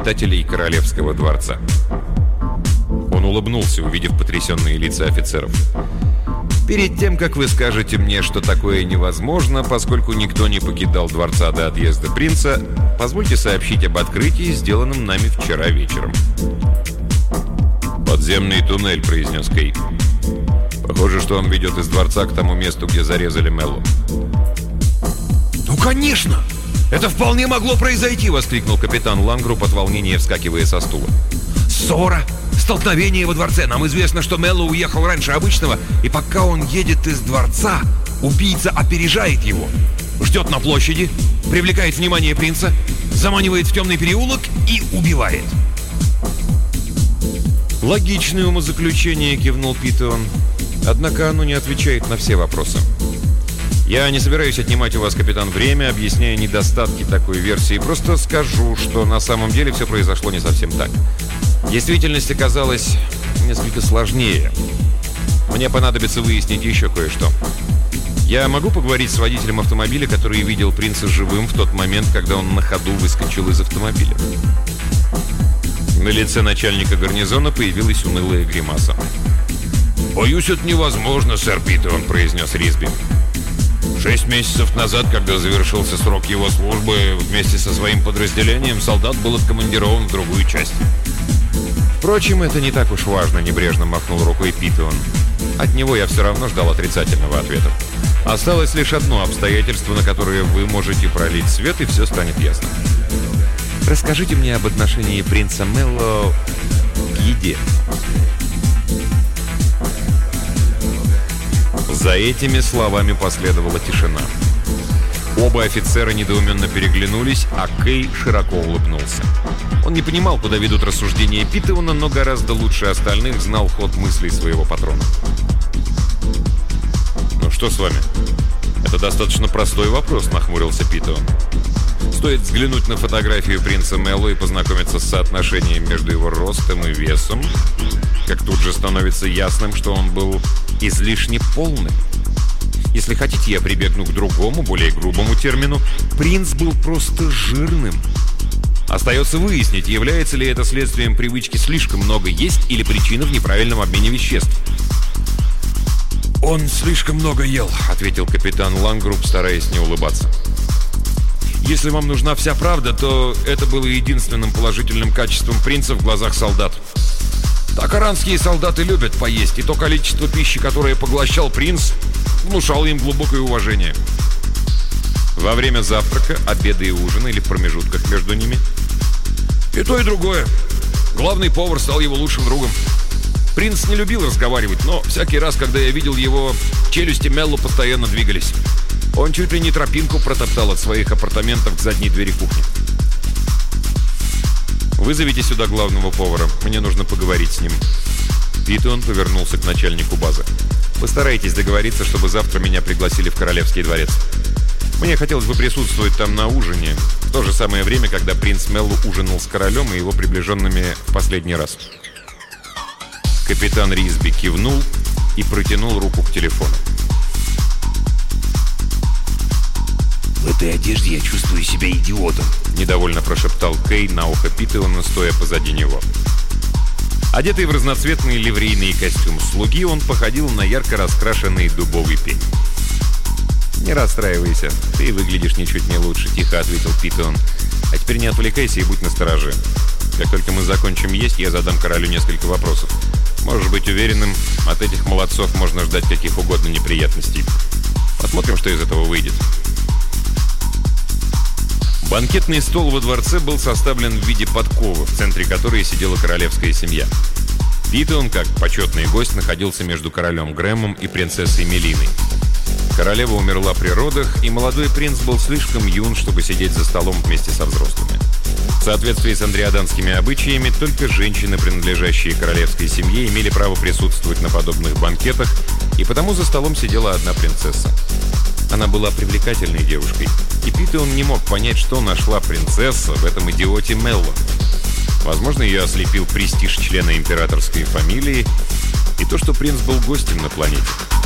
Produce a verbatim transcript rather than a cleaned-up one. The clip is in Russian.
обитателей Королевского дворца. Он улыбнулся, увидев потрясенные лица офицеров. «Перед тем, как вы скажете мне, что такое невозможно, поскольку никто не покидал дворца до отъезда принца, позвольте сообщить об открытии, сделанном нами вчера вечером». «Подземный туннель», — произнес Кей. «Похоже, что он ведет из дворца к тому месту, где зарезали Мелло». «Ну, конечно! Это вполне могло произойти!» — воскликнул капитан Лангруп от волнения, вскакивая со стула. «Ссора! Столкновение во дворце! Нам известно, что Мелло уехал раньше обычного, и пока он едет из дворца, убийца опережает его, ждет на площади, привлекает внимание принца, заманивает в темный переулок и убивает». «Логичное умозаключение», — кивнул Питон. «Однако оно не отвечает на все вопросы. Я не собираюсь отнимать у вас, капитан, время, объясняя недостатки такой версии. Просто скажу, что на самом деле все произошло не совсем так. Действительность оказалась несколько сложнее. Мне понадобится выяснить еще кое-что. Я могу поговорить с водителем автомобиля, который видел принца живым в тот момент, когда он на ходу выскочил из автомобиля?» На лице начальника гарнизона появилась унылая гримаса. «Боюсь, это невозможно, сэр Питон», — произнес Ризби. «Шесть месяцев назад, когда завершился срок его службы, вместе со своим подразделением солдат был откомандирован в другую часть». «Впрочем, это не так уж важно», — небрежно махнул рукой Питон. «От него я все равно ждал отрицательного ответа. Осталось лишь одно обстоятельство, на которое вы можете пролить свет, и все станет ясно. Расскажите мне об отношении принца Мелло к еде». За этими словами последовала тишина. Оба офицера недоуменно переглянулись, а Кей широко улыбнулся. Он не понимал, куда ведут рассуждения Питона, но гораздо лучше остальных знал ход мыслей своего патрона. «Ну что с вами?» «Это достаточно простой вопрос», — нахмурился Питон. «Стоит взглянуть на фотографию принца Мелло и познакомиться с соотношением между его ростом и весом, как тут же становится ясным, что он был излишне полным. Если хотите, я прибегну к другому, более грубому термину. Принц был просто жирным. Остается выяснить, является ли это следствием привычки слишком много есть или причина в неправильном обмене веществ». «Он слишком много ел», — ответил капитан Лангруп, стараясь не улыбаться. «Если вам нужна вся правда, то это было единственным положительным качеством принца в глазах солдат. Так аранские солдаты любят поесть, и то количество пищи, которое поглощал принц, внушало им глубокое уважение». «Во время завтрака, обеда и ужина или в промежутках между ними?» «И то, и другое. Главный повар стал его лучшим другом. Принц не любил разговаривать, но всякий раз, когда я видел его, челюсти Мелло постоянно двигались. Он чуть ли не тропинку протоптал от своих апартаментов к задней двери кухни». «Вызовите сюда главного повара. Мне нужно поговорить с ним». Питон повернулся к начальнику базы. «Постарайтесь договориться, чтобы завтра меня пригласили в Королевский дворец. Мне хотелось бы присутствовать там на ужине, в то же самое время, когда принц Мелло ужинал с королем и его приближенными в последний раз». Капитан Ризби кивнул и протянул руку к телефону. «В этой одежде я чувствую себя идиотом», — недовольно прошептал Кей на ухо Питона, стоя позади него. Одетый в разноцветный ливрейный костюм слуги, он походил на ярко раскрашенный дубовый пень. «Не расстраивайся, ты выглядишь ничуть не лучше», — тихо ответил Питон. «А теперь не отвлекайся и будь настороже. Как только мы закончим есть, я задам королю несколько вопросов. Можешь быть уверенным, от этих молодцов можно ждать каких угодно неприятностей. Посмотрим, что из этого выйдет». Банкетный стол во дворце был составлен в виде подковы, в центре которой сидела королевская семья. Питон, как почетный гость, находился между королем Грэмом и принцессой Мелиной. Королева умерла при родах, и молодой принц был слишком юн, чтобы сидеть за столом вместе со взрослыми. В соответствии с андриаданскими обычаями, только женщины, принадлежащие королевской семье, имели право присутствовать на подобных банкетах, и потому за столом сидела одна принцесса. Она была привлекательной девушкой, и Питон не мог понять, что нашла принцесса в этом идиоте Мелло. Возможно, ее ослепил престиж члена императорской фамилии и то, что принц был гостем на планете.